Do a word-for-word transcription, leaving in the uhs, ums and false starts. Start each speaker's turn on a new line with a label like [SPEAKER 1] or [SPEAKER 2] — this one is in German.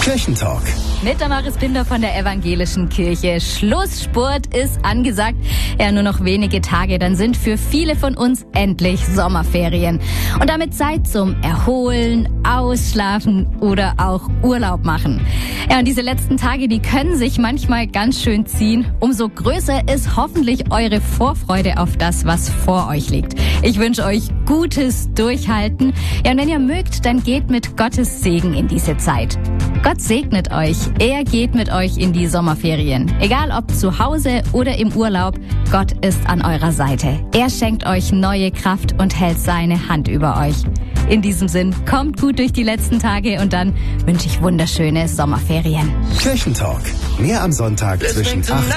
[SPEAKER 1] Kirchentalk.
[SPEAKER 2] Mit Damaris Binder von der Evangelischen Kirche. Schlussspurt ist angesagt. Ja, nur noch wenige Tage, dann sind für viele von uns endlich Sommerferien. Und damit Zeit zum Erholen, Ausschlafen oder auch Urlaub machen. Ja, und diese letzten Tage, die können sich manchmal ganz schön ziehen. Umso größer ist hoffentlich eure Vorfreude auf das, was vor euch liegt. Ich wünsche euch gutes Durchhalten. Ja, und wenn ihr mögt, dann geht mit Gottes Segen in diese Zeit. Gott segnet euch. Er geht mit euch in die Sommerferien. Egal ob zu Hause oder im Urlaub, Gott ist an eurer Seite. Er schenkt euch neue Kraft und hält seine Hand über euch. In diesem Sinn, kommt gut durch die letzten Tage und dann wünsche ich wunderschöne Sommerferien.
[SPEAKER 1] Kirchentalk. Mehr am Sonntag zwischen acht